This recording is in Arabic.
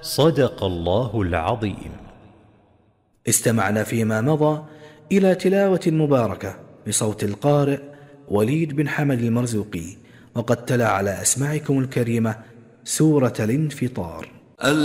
صدق الله العظيم. استمعنا فيما مضى إلى تلاوة مباركة بصوت القارئ وليد بن حمد المرزوقي، وقد تلا على أسماعكم الكريمة سورة الانفطار.